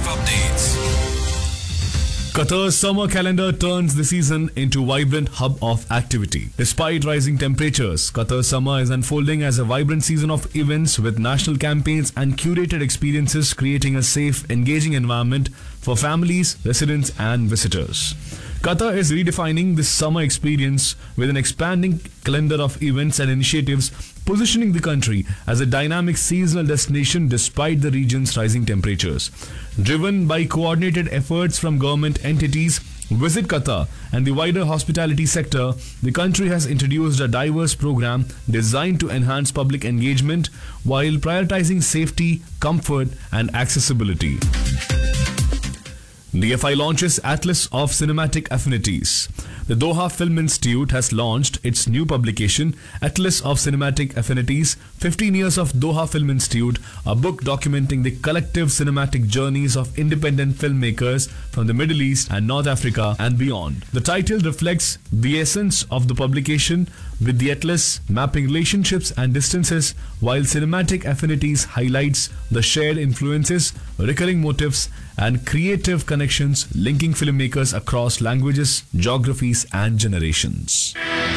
updates. Qatar's summer calendar turns the season into a vibrant hub of activity. Despite rising temperatures, Qatar's summer is unfolding as a vibrant season of events with national campaigns and curated experiences, creating a safe, engaging environment for families, residents and visitors. Qatar is redefining this summer experience with an expanding calendar of events and initiatives, positioning the country as a dynamic seasonal destination despite the region's rising temperatures. Driven by coordinated efforts from government entities, Visit Qatar and the wider hospitality sector, the country has introduced a diverse program designed to enhance public engagement while prioritizing safety, comfort and accessibility. DFI launches Atlas of Cinematic Affinities. The Doha Film Institute has launched its new publication, Atlas of Cinematic Affinities, 15 Years of Doha Film Institute, a book documenting the collective cinematic journeys of independent filmmakers from the Middle East and North Africa and beyond. The title reflects the essence of the publication, with the Atlas mapping relationships and distances, while Cinematic Affinities highlights the shared influences, recurring motifs, and creative connections linking filmmakers across languages, geographies, and generations.